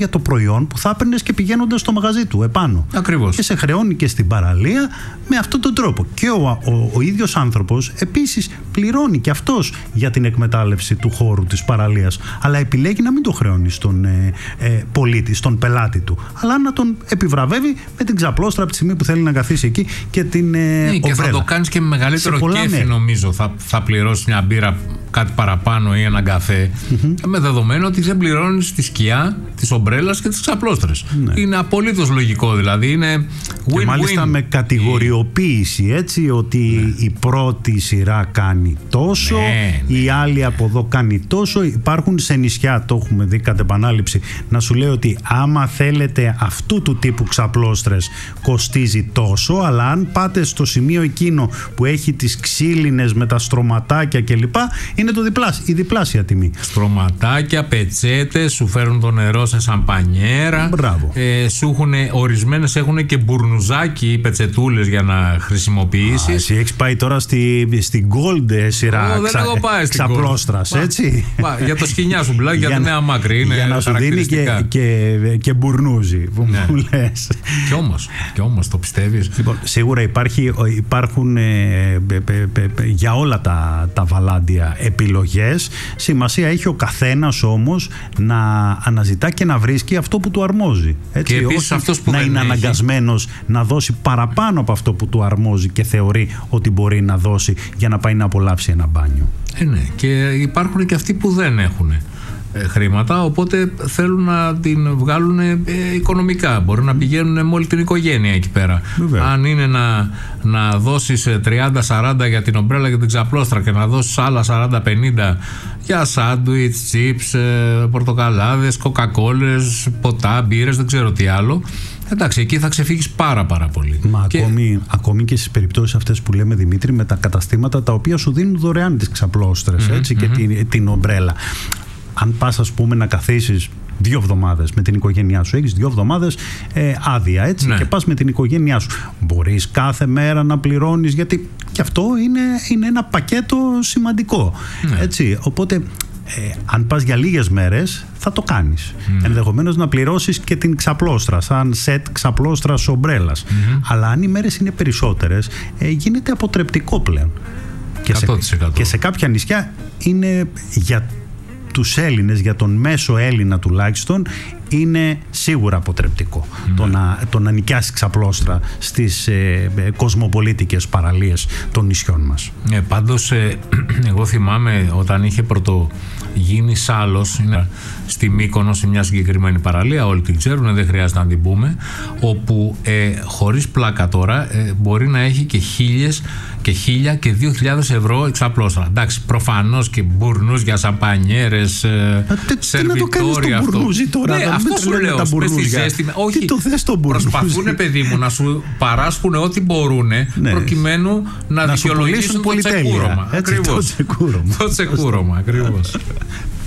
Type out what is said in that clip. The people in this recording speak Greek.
για το προϊόν που θα έπαιρνες και πηγαίνοντας στο μαγαζί του επάνω. Ακριβώς. Και σε χρεώνει και στην παραλία με αυτόν τον τρόπο. Και ο ίδιος άνθρωπος επίσης πληρώνει και αυτός για την εκμετάλλευση του χώρου της παραλίας. Αλλά επιλέγει να μην το χρεώνει στον πολίτη, στον πελάτη του, αλλά να τον επιβραβεύει με την ξαπλώστρα από τη στιγμή που θέλει να καθίσει εκεί και την ομπρέλα. Και θα το κάνεις και με μεγαλύτερο κέφι, νομίζω. Θα πληρώσεις μια μπύρα κάτι παραπάνω ή έναν καφέ, με δεδομένο ότι δεν πληρώνεις τη σκιά της ομπρέλας και τις ξαπλώστρες. Είναι απολύτως λογικό, δηλαδή είναι win-win. Και μάλιστα με κατηγοριοποίηση, έτσι, ότι η πρώτη σειρά κάνει τόσο, η άλλη από εδώ κάνει τόσο. Υπάρχουν σε νησιά, το έχουμε δει κατ' επανάληψη, να σου λέει ότι άμα θέλετε αυτού του τύπου ξαπλώστρες κοστίζει τόσο, αλλά αν πάτε στο σημείο εκείνο που έχει τις ξύλινες με τα στρωματάκια κλπ, είναι η διπλάσια τιμή. Στρωματάκια, πετσέτες, σου φέρουν το νερό σε σαμπανιέρα. Μπράβο. Ορισμένες έχουν και μπουρνουζάκι, πετσετούλες για να χρησιμοποιήσεις. Εσύ έχεις πάει τώρα στην Gold σειρά ξαπλώστρας, έτσι. Για το σκοινιά σου μιλάω, για τη Νέα Μάκρη. Για να σου δίνει και μπουρνούζι που μου λες. Κι όμως το πιστεύεις. Λοιπόν, σίγουρα υπάρχουν για όλα τα βαλάντια επιλογές. Σημασία έχει ο καθένας όμως να αναζητά και να βρίσκει αυτό που του αρμόζει. Έτσι, και επίσης αυτός που να δεν είναι έχει αναγκασμένος να δώσει παραπάνω από αυτό που του αρμόζει και θεωρεί ότι μπορεί να δώσει για να πάει να απολαύσει ένα μπάνιο. Ναι, και υπάρχουν και αυτοί που δεν έχουν χρήματα, οπότε θέλουν να την βγάλουν οικονομικά. Μπορεί να πηγαίνουν με όλη την οικογένεια εκεί πέρα. Βέβαια. Αν είναι να δώσεις 30-40 για την ομπρέλα και την ξαπλώστρα και να δώσεις άλλα 40-50 για σάντουιτς, τσίπς, πορτοκαλάδες, κοκακόλες, ποτά, μπύρες, δεν ξέρω τι άλλο. Εντάξει, εκεί θα ξεφύγεις πάρα πολύ. Μα ακόμη και στις περιπτώσεις αυτές που λέμε, Δημήτρη, με τα καταστήματα τα οποία σου δίνουν δωρεάν τις ξαπλώστρες, έτσι, και την ομπρέλα. Αν πας, ας πούμε, να καθίσεις 2 εβδομάδες με την οικογένειά σου, έχεις 2 εβδομάδες άδεια, έτσι, και πας με την οικογένειά σου, μπορείς κάθε μέρα να πληρώνεις, γιατί και αυτό είναι ένα πακέτο σημαντικό, έτσι, οπότε αν πας για λίγες μέρες θα το κάνεις. Ενδεχομένως να πληρώσεις και την ξαπλώστρα σαν σετ ξαπλώστρας ομπρέλας, αλλά αν οι μέρες είναι περισσότερες, γίνεται αποτρεπτικό πλέον. Και σε κάποια νησιά είναι για τους Έλληνες, για τον μέσο Έλληνα τουλάχιστον, είναι σίγουρα αποτρεπτικό το να νοικιάσει ξαπλώστρα στις κοσμοπολίτικες παραλίες των νησιών μας. Πάντως εγώ θυμάμαι όταν είχε πρωτογίνει Σάλος στη Μύκονο, σε μια συγκεκριμένη παραλία, όλοι την ξέρουν, δεν χρειάζεται να την πούμε, όπου χωρίς πλάκα τώρα μπορεί να έχει και 1.000 και 2.000 ευρώ εξαπλώστρα. Εντάξει, προφανώς και μπουρνούς για σαμπανιέρες, σερβιτόρια, αυτό. Μπουρνούζι τώρα, αυτό σου λέω, όχι, τι το θες το μπουρνούζι. Προσπαθούν, παιδί μου, να σου παράσχουν ό,τι μπορούν, προκειμένου να δικαιολογήσουν το τσεκούρωμα. Το τσεκούρωμα, ακριβώς.